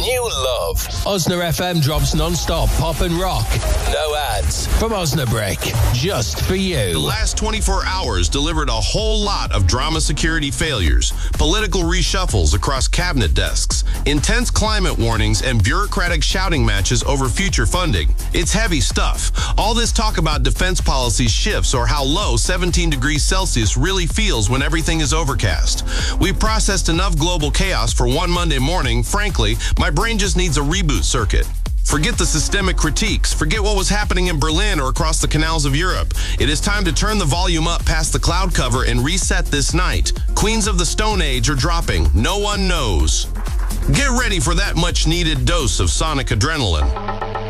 new love. Osna FM drops non-stop pop and rock. No ads. From Osnabrick. Just for you. The last 24 hours delivered a whole lot of drama security failures, political reshuffles across cabinet desks, intense climate warnings, and bureaucratic shouting matches over future funding. It's heavy stuff. All this talk about defense policy shifts or how low 17 degrees Celsius really feels when everything is overcast. We processed enough global chaos for one Monday morning. Frankly, my brain just needs a reboot circuit. Forget the systemic critiques. Forget what was happening in Berlin or across the canals of Europe. It is time to turn the volume up past the cloud cover and reset this night. Queens of the Stone Age are dropping. No one knows. Get ready for that much-needed dose of sonic adrenaline.